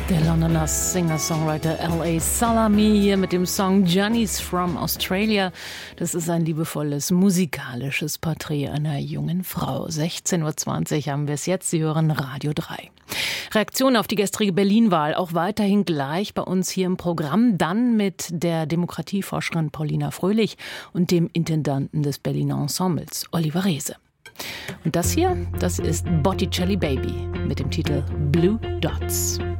Der Londoner Singer-Songwriter L.A. Salami hier mit dem Song Johnny's from Australia. Das ist ein liebevolles musikalisches Porträt einer jungen Frau. 16.20 Uhr haben wir es jetzt. Sie hören Radio 3. Reaktion auf die gestrige Berlin-Wahl auch weiterhin gleich bei uns hier im Programm. Dann mit der Demokratieforscherin Paulina Fröhlich und dem Intendanten des Berliner Ensembles, Oliver Reese. Und das hier, das ist Botticelli Baby mit dem Titel Blue Dots.